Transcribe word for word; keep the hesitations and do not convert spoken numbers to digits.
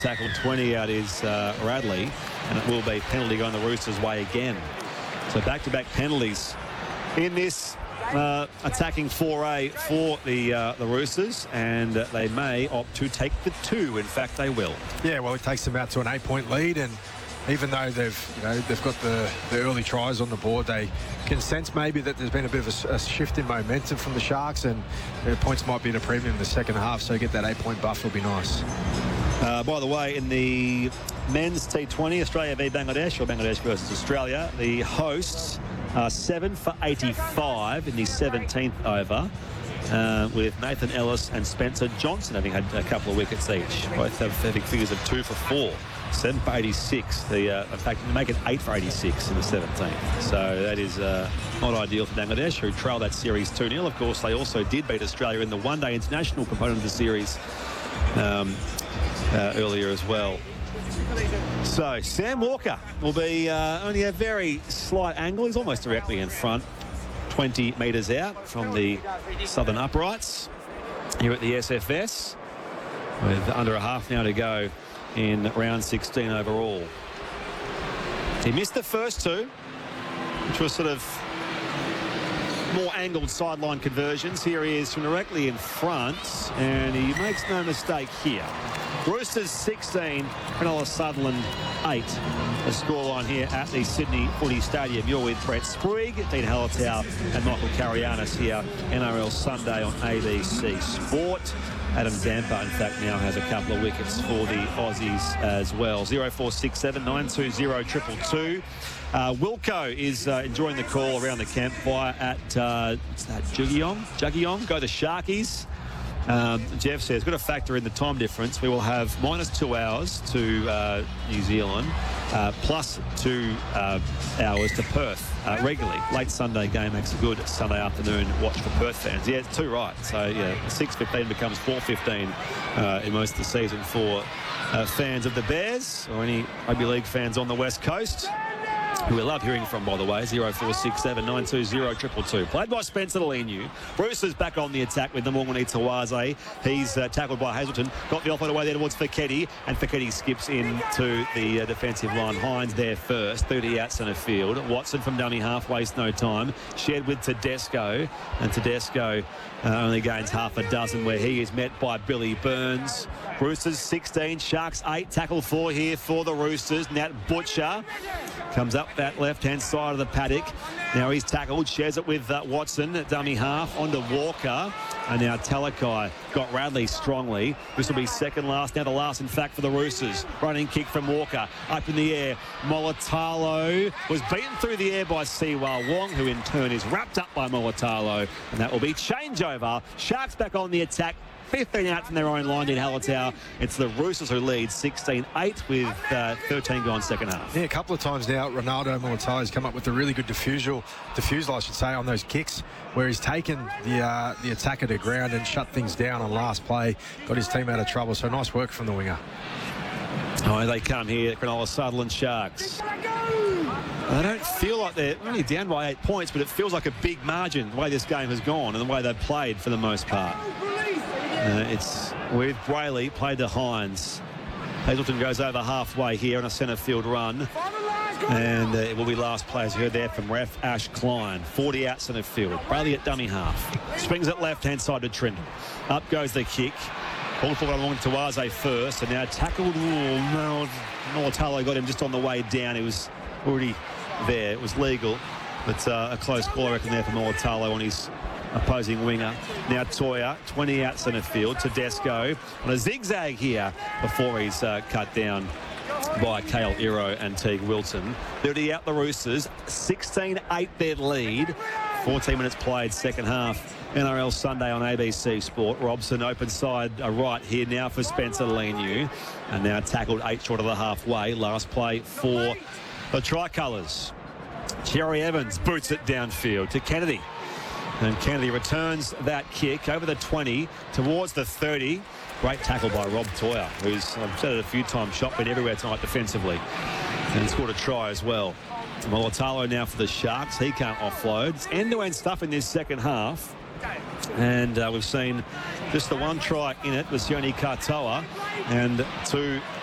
Tackle twenty out is uh, Radley, and it will be penalty going the Roosters' way again. So back-to-back penalties in this uh, attacking foray for the uh, the Roosters, and uh, they may opt to take the two. In fact, they will. Yeah, well, it takes them out to an eight-point lead, and even though they've you know they've got the, the early tries on the board, they can sense maybe that there's been a bit of a, a shift in momentum from the Sharks, and their points might be at a premium in the second half. So get that eight-point buff will be nice. Uh, by the way, in the men's T twenty, Australia v Bangladesh, or Bangladesh versus Australia, the hosts are seven for eighty-five in the seventeenth over, uh, with Nathan Ellis and Spencer Johnson having had a couple of wickets each. Both have having figures of two for four. seven for eighty-six. The, uh, in fact, they make it eight for eighty-six in the seventeenth. So that is uh, not ideal for Bangladesh, who trailed that series two nil. Of course, they also did beat Australia in the one-day international component of the series um, uh, earlier as well. So Sam Walker will be uh, only a very slight angle. He's almost directly in front, twenty metres out from the southern uprights here at the S F S, with under a half now to go in round sixteen overall. He missed the first two, which was sort of more angled sideline conversions. Here he is from directly in front, and he makes no mistake here. Roosters sixteen, Cronulla Sutherland eight. The scoreline here at the Sydney Footy Stadium. You're with Brett Sprague, Dean Hallertau and Michael Carianis here, N R L Sunday on A B C Sport. Adam Zampa, in fact, now has a couple of wickets for the Aussies as well. zero four six seven nine two zero two two two. Uh, Wilco is uh, enjoying the call around the campfire at, uh, what's that, Juggiong? Juggiong, go the Sharkies. Um, Jeff says, got to factor in the time difference. We will have minus two hours to uh, New Zealand, uh, plus two uh, hours to Perth uh, regularly. Late Sunday game makes a good Sunday afternoon watch for Perth fans. Yeah, it's two right. So, yeah, six fifteen becomes four fifteen uh, in most of the season for uh, fans of the Bears, or any rugby league fans on the West Coast, who we love hearing from, by the way. zero four six seven nine two zero two two two. Played by Spencer Leniu. Roosters back on the attack with Namongani Tawaze. He's uh, tackled by Hazelton. Got the offload away there towards Feketi, and Feketi skips into the uh, defensive line. Hines there first, thirty out centre field. Watson from dummy half, waste no time. Shared with Tedesco, and Tedesco uh, only gains half a dozen, where he is met by Billy Burns. Roosters sixteen, Sharks eight. Tackle four here for the Roosters. Nat Butcher comes up that left-hand side of the paddock. Now he's tackled, shares it with uh, Watson at dummy half, onto Walker. And now Talakai got Radley strongly. This will be second last, now the last, in fact, for the Roosters. Running kick from Walker, up in the air. Molitalo was beaten through the air by Siwa Wong, who in turn is wrapped up by Molitalo. And that will be changeover. Sharks back on the attack. fifteen out from their own line in Hallertau. It's the Roosters who lead sixteen eight with uh, thirteen gone second half. Yeah, a couple of times now, Ronaldo Molitalo has come up with a really good diffusal, diffusal, I should say, on those kicks, where he's taken the uh, the attacker to ground and shut things down on last play, got his team out of trouble. So nice work from the winger. Oh, they come here, Cronulla Sutherland Sharks. They don't feel like they're only down by eight points, but it feels like a big margin the way this game has gone and the way they've played for the most part. Uh, it's with Brayley, played to Hines. Hazelton goes over halfway here on a centre field run. And uh, it will be last players heard there from ref Ash Klein. forty out centre field. Brayley at dummy half. Swings it left-hand side to Trindle. Up goes the kick. Ball forward along to Tawaze first. And now tackled. Oh, no. Molitalo got him just on the way down. He was already there. It was legal. But uh, a close call, I reckon, there for Molitalo on his opposing winger. Now Toya, twenty out centre field. Tedesco on a zigzag here before he's uh, cut down by Kale Iro and Teague Wilton. thirty out the Roosters, sixteen eight their lead. fourteen minutes played second half. N R L Sunday on A B C Sport. Robson open side uh, right here now for Spencer Leniu. And now tackled eight short of the halfway. Last play for the Tricolours. Cherry Evans boots it downfield to Kennedy. And Kennedy returns that kick over the twenty towards the thirty. Great tackle by Rob Toya, who's, I've said it a few times, shot been everywhere tonight defensively. And scored a try as well. Molitalo now for the Sharks. He can't offload. It's end-to-end stuff in this second half. And uh, we've seen just the one try in it was Sione Katoa, and two